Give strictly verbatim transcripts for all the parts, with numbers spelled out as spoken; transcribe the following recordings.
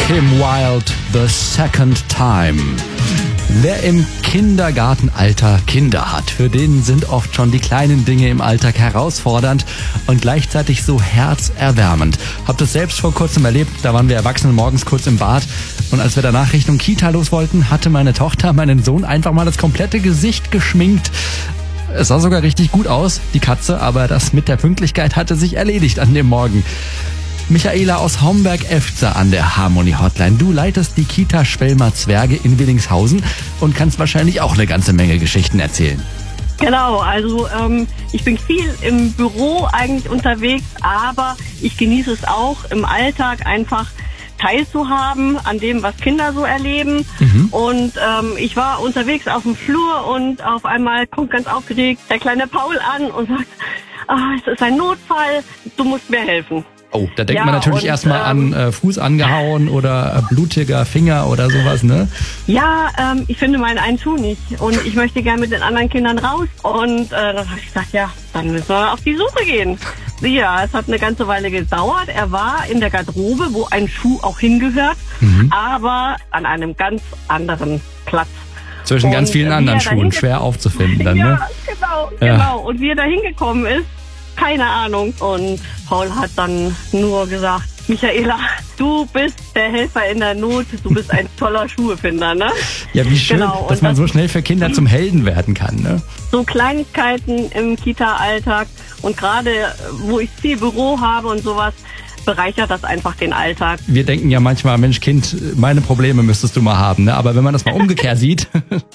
Kim Wilde, The Second Time. Wer im Kindergartenalter Kinder hat, für den sind oft schon die kleinen Dinge im Alltag herausfordernd und gleichzeitig so herzerwärmend. Hab das selbst vor kurzem erlebt, da waren wir Erwachsene morgens kurz im Bad und als wir danach Richtung Kita los wollten, hatte meine Tochter meinen Sohn einfach mal das komplette Gesicht geschminkt. Es sah sogar richtig gut aus, die Katze, aber das mit der Pünktlichkeit hatte sich erledigt an dem Morgen. Michaela aus Homberg-Efze an der Harmony Hotline. Du leitest die Kita Schwelmer Zwerge in Willingshausen und kannst wahrscheinlich auch eine ganze Menge Geschichten erzählen. Genau, also ähm, ich bin viel im Büro eigentlich unterwegs, aber ich genieße es auch im Alltag einfach teilzuhaben an dem, was Kinder so erleben. Mhm. Und ähm, ich war unterwegs auf dem Flur und auf einmal kommt ganz aufgeregt der kleine Paul an und sagt, ah, es ist ein Notfall, du musst mir helfen. Oh, da denkt ja, man natürlich erstmal ähm, an äh, Fuß angehauen oder äh, blutiger Finger oder sowas, ne? Ja, ähm, ich finde meinen einen Schuh nicht und ich möchte gerne mit den anderen Kindern raus. Und äh, dann habe ich gesagt, ja, dann müssen wir auf die Suche gehen. Ja, es hat eine ganze Weile gedauert. Er war in der Garderobe, wo ein Schuh auch hingehört, mhm. aber an einem ganz anderen Platz. Zwischen und ganz vielen anderen Schuhen, schwer aufzufinden dann, ja, ne? Genau, ja, genau. Und wie er da hingekommen ist, keine Ahnung. Und Paul hat dann nur gesagt, Michaela, du bist der Helfer in der Not, du bist ein toller Schuhefinder, ne? Ja, wie schön, genau, dass man das so schnell für Kinder zum Helden werden kann, ne? So Kleinigkeiten im Kita-Alltag und gerade, wo ich viel Büro habe und sowas, bereichert das einfach den Alltag. Wir denken ja manchmal, Mensch Kind, meine Probleme müsstest du mal haben, ne? Aber wenn man das mal umgekehrt sieht,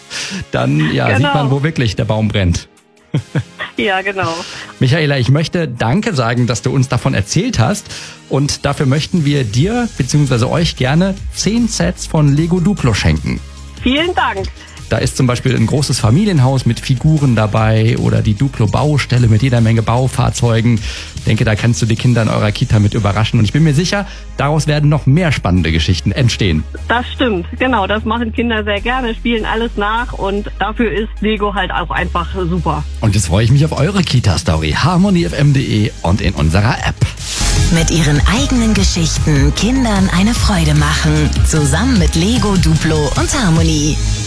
dann ja, genau. sieht man, wo wirklich der Baum brennt. Ja, genau. Michaela, ich möchte Danke sagen, dass du uns davon erzählt hast. Und dafür möchten wir dir bzw. euch gerne zehn Sets von Lego Duplo schenken. Vielen Dank. Da ist zum Beispiel ein großes Familienhaus mit Figuren dabei oder die Duplo-Baustelle mit jeder Menge Baufahrzeugen. Ich denke, da kannst du die Kinder in eurer Kita mit überraschen. Und ich bin mir sicher, daraus werden noch mehr spannende Geschichten entstehen. Das stimmt, genau. Das machen Kinder sehr gerne, spielen alles nach und dafür ist Lego halt auch einfach super. Und jetzt freue ich mich auf eure Kita-Story. harmony f m punkt d e und in unserer App. Mit ihren eigenen Geschichten Kindern eine Freude machen. Zusammen mit Lego, Duplo und Harmony.